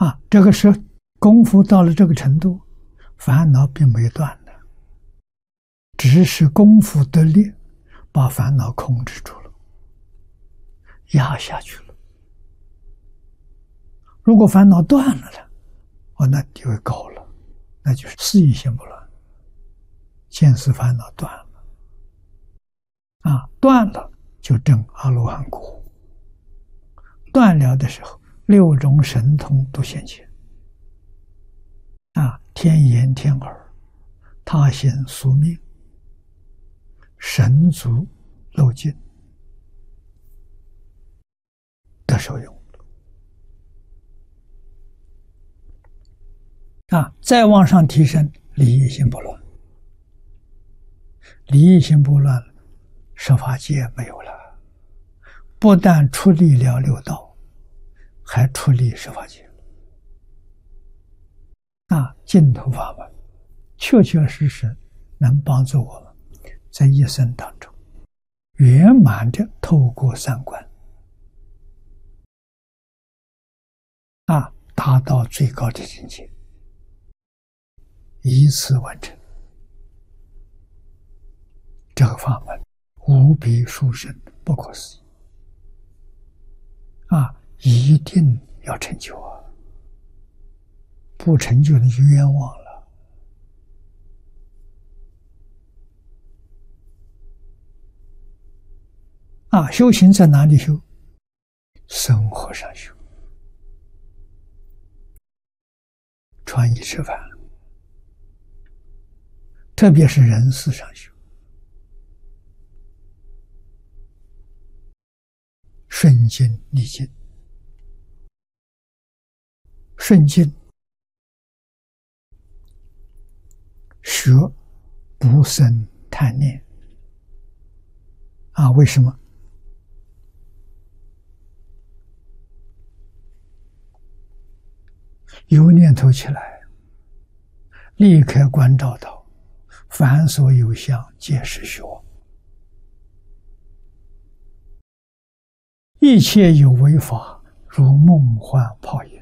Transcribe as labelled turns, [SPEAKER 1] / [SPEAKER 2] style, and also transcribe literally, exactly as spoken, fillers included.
[SPEAKER 1] 啊，这个是功夫到了这个程度，烦恼并没有断的，只是功夫得力，把烦恼控制住了，压下去了。如果烦恼断了呢，哦，那地位高了，那就是四意心不乱，见思烦恼断了，啊，断了就证阿罗汉果。断了的时候，六种神通都现前。啊，天眼天耳，他心宿命，神足漏尽，得受用。啊，再往上提升，离异心不乱。离异心不乱，十法界没有了，不但出离了六道，还出离十法界。啊，净土法门确确实实能帮助我们在一生当中圆满的透过三观，啊，达到最高的境界，一次完成。这个法门无比殊胜，不可思议，啊，一定要成就啊！不成就你就冤枉了。啊，修行在哪里修？生活上修，穿衣吃饭，特别是人事上修，顺境逆境，顺境学不生贪念。啊，为什么？有念头起来，立刻关照到凡所有相皆是虚妄，一切有为法如梦幻泡影，